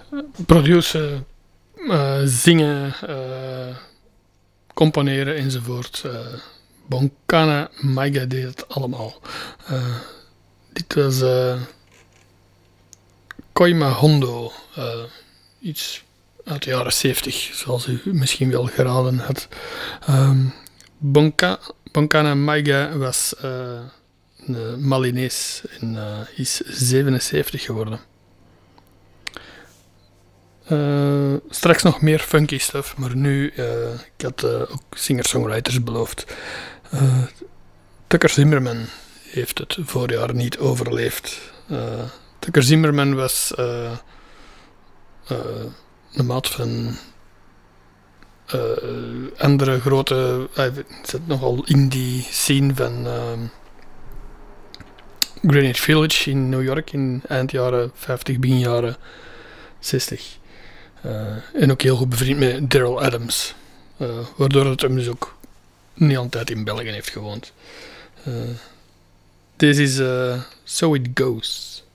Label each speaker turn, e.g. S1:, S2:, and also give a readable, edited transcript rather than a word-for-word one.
S1: produceren, zingen, componeren enzovoort. Bonkana Maiga deed het allemaal. Dit was Koima Hondo. Iets uit de jaren 70, zoals u misschien wel geraden had. Bonkana Maiga was een Malinees en is 77 geworden. Straks nog meer funky stuff, maar nu, ik had ook singer-songwriters beloofd. Tucker Zimmerman heeft het voorjaar niet overleefd. Tucker Zimmerman was een maat van andere grote, zit nogal in die scene van Greenwich Village in New York in eind jaren 50, begin jaren 60. En ook heel goed bevriend met Daryl Adams. Waardoor het hem dus ook niet altijd in België heeft gewoond. Deze is So It Goes.